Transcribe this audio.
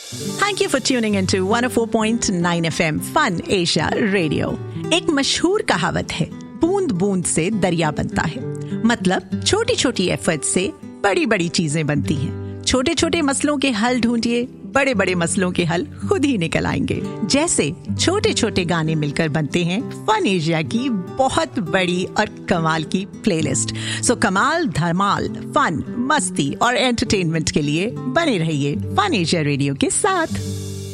Thank you for tuning into 104.9 FM Fun Asia Radio. एक मशहूर कहावत है, बूंद बूंद से दरिया बनता है। मतलब छोटी छोटी एफर्ट से बड़ी बड़ी चीजें बनती हैं। छोटे छोटे मसलों के हल ढूंढिए, बड़े बड़े मसलों के हल खुद ही निकल आएंगे। जैसे छोटे छोटे गाने मिलकर बनते हैं फन एशिया की बहुत बड़ी और कमाल की प्लेलिस्ट। सो कमाल, धमाल, फन, मस्ती और एंटरटेनमेंट के लिए बने रहिए फन एशिया रेडियो के साथ।